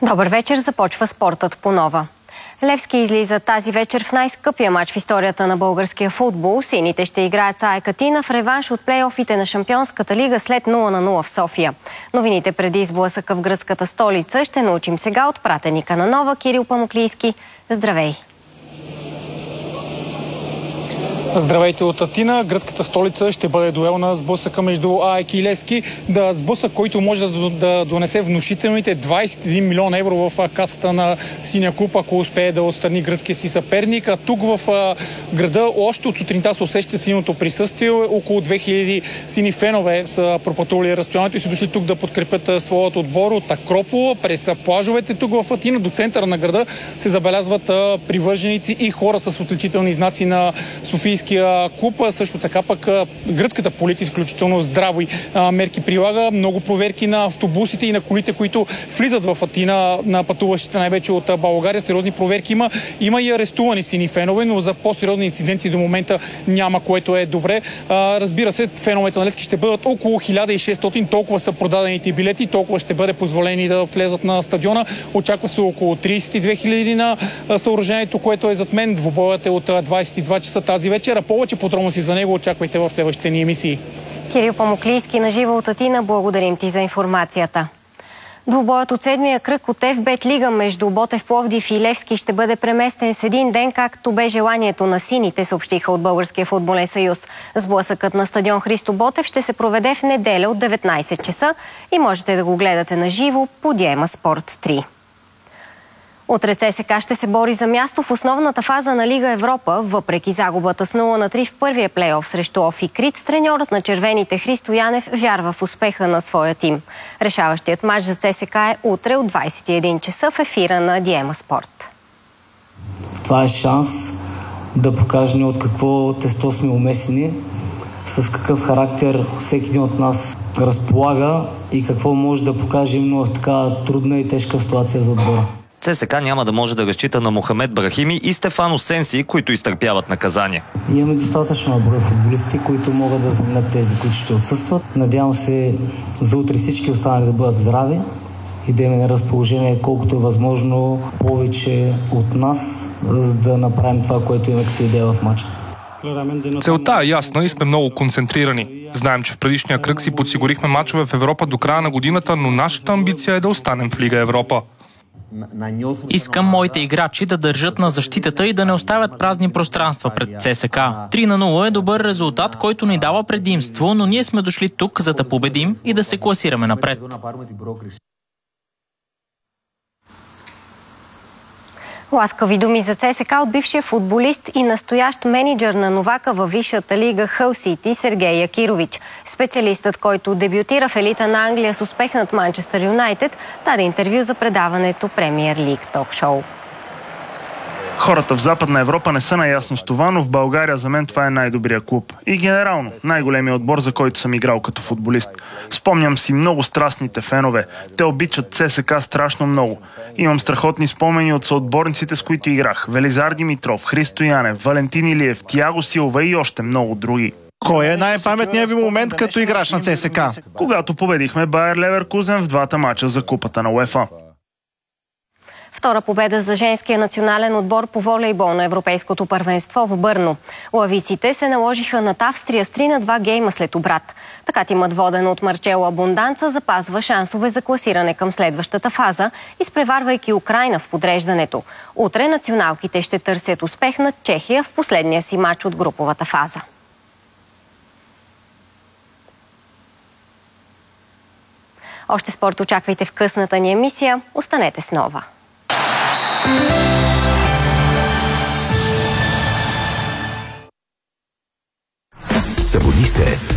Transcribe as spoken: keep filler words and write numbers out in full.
Добър вечер, започва спортът по нова. Левски излиза тази вечер в най-скъпия матч в историята на българския футбол. Сините ще играят с АЕК Атина в реванш от плейофите на Шампионската лига след нула на нула в София. Новините преди сблъсъка в гръцката столица ще научим сега от пратеника на Нова Кирил Памуклийски. Здравей! Здравейте от Атина. Гръцката столица ще бъде дуел на сблъсъка между АЕК и Левски. Да, сблъсък, който може да, да донесе внушителните двадесет и един милиона евро в касата на синия клуб, ако успее да отстрани гръцкия си съперник. А тук в а, града още от сутринта се усеща силното присъствие. Около две хиляди сини фенове са пропътували разстоянието и са дошли тук да подкрепят а, своят отбор от Акропола през а, плажовете тук в Атина. До центъра на града се забелязват а, привърженици и хора с отличителни знаци на Софийския клуб. Също така пък гръцката полиция изключително здрави мерки прилага. Много проверки на автобусите и на колите, които влизат в Атина, на пътуващите най-вече от България. Сериозни проверки има. Има и арестувани сини фенове, но за по-сериозни инциденти до момента няма, което е добре. Разбира се, феновете на Левски ще бъдат около хиляда и шестстотин. Толкова са продадените билети, толкова ще бъде позволени да влезат на стадиона. Очаква се около тридесет и две хиляди на съоръжението, което е зад мен. Двубоят е от двадесет и два часа тази вечер. Повече подробности за него очаквайте в следващите ни емисии. Кирил Памуклийски на живо от Атина. Благодарим ти за информацията. Двубоят от седмия кръг от Еф Бет Лига между Ботев Пловдив и Левски ще бъде преместен с един ден, както бе желанието на сините, съобщиха от Българския футболен съюз. Сблъсъкът на стадион Христо Ботев ще се проведе в неделя от деветнадесет часа и можете да го гледате на живо по Диема Спорт три. Утре ЦСКА ще се бори за място в основната фаза на Лига Европа. Въпреки загубата с нула на три в първия плейоф срещу Офи Крит, треньорът на червените Христо Янев вярва в успеха на своя тим. Решаващият матч за ЦСКА е утре от двадесет и един часа в ефира на Диема Спорт. Това е шанс да покажем от какво тесто сме умесени, с какъв характер всеки един от нас разполага и какво може да покаже именно в така трудна и тежка ситуация за отбора. ЦСКА няма да може да разчита на Мохамед Брахими и Стефано Сенси, които изтърпяват наказание. Имаме достатъчно брой футболисти, които могат да заменят тези, които ще отсъстват. Надявам се за утре всички останали да бъдат здрави и да имаме на разположение колкото е възможно повече от нас, за да направим това, което имаме като идея в матча. Целта е ясна и сме много концентрирани. Знаем, че в предишния кръг си подсигурихме мачове в Европа до края на годината, но нашата амбиция е да останем в Лига Европа. Искам моите играчи да държат на защитата и да не оставят празни пространства пред ЦСКА. три на нула е добър резултат, който ни дава предимство, но ние сме дошли тук, за да победим и да се класираме напред. Ласкави думи за ЦСКА от бившия футболист и настоящ мениджър на Новака във висшата лига Хъл Сити Сергей Якирович. Специалистът, който дебютира в елита на Англия с успех над Манчестър Юнайтед, даде интервю за предаването Премиер Лиг ток шоу. Хората в Западна Европа не са наясно с това, но в България за мен това е най-добрия клуб. И генерално, най-големият отбор, за който съм играл като футболист. Спомням си много страстните фенове. Те обичат ЦСКА страшно много. Имам страхотни спомени от съотборниците, с които играх. Велизар Димитров, Христо Янев, Валентин Илиев, Тиаго Силва и още много други. Кой е най-паметният ви момент като играч на ЦСКА? Когато победихме Байер Леверкузен в двата мача за купата на УЕФА. Втора победа за женския национален отбор по волейбол на Европейското първенство в Бърно. Лавиците се наложиха над Австрия с три на два гейма след обрат. Така тимът, воден от Марчело Абунданца, запазва шансове за класиране към следващата фаза, изпреварвайки Украйна в подреждането. Утре националките ще търсят успех над Чехия в последния си мач от груповата фаза. Още спорт очаквайте в късната ни емисия. Останете с Нова. Събуди се